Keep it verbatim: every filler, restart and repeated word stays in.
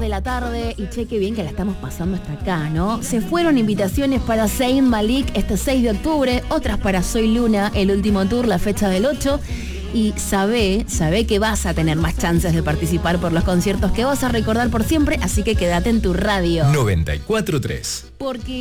de la tarde y cheque bien que la estamos pasando hasta acá, ¿no? Se fueron invitaciones para Zayn Malik este seis de octubre, otras para Soy Luna, el último tour, la fecha del ocho. Y sabe, sabe que vas a tener más chances de participar por los conciertos que vas a recordar por siempre, así que quédate en tu radio. noventa y cuatro punto tres. Porque